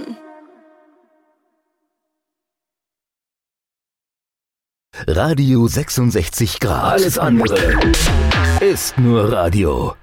Radio 66 Grad. Alles andere ist nur Radio.